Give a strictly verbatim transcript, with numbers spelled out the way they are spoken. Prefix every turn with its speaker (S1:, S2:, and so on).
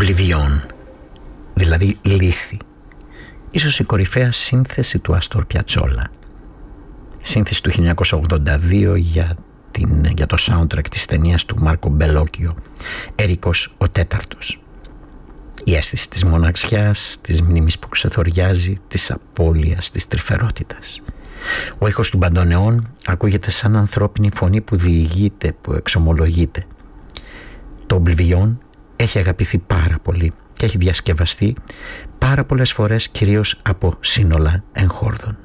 S1: Oblivion, δηλαδή λύθη. Ίσως η κορυφαία σύνθεση του Άστορ Πιατσόλα. Σύνθεση του χίλια εννιακόσια ογδόντα δύο για, την, για το soundtrack της ταινίας του Μάρκο Μπελόκιο, Έρικος ο Τέταρτος. Η αίσθηση της μοναξιάς, της μνήμης που ξεθοριάζει, της απώλειας, της τρυφερότητας. Ο ήχος του μπαντονεών ακούγεται σαν ανθρώπινη φωνή που διηγείται, που εξομολογείται. Το Oblivion έχει αγαπηθεί πάρα πολύ και έχει διασκευαστεί πάρα πολλές φορές, κυρίως από σύνολα εγχόρδων.